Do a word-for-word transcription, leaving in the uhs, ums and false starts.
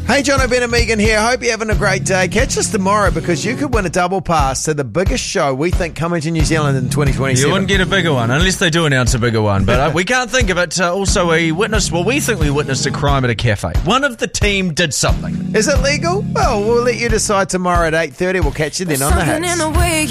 Hey, John O'Brien and Megan here. Hope you're having a great day. Catch us tomorrow because you could win a double pass to the biggest show we think coming to New Zealand in twenty twenty-seven. You wouldn't get a bigger one unless they do announce a bigger one, but uh, we can't think of it. Uh, also, we witnessed, well, we think we witnessed a crime at a cafe. One of the team did something. Is it legal? Well, we'll let you decide tomorrow at eight thirty. We'll catch you then on the Hits.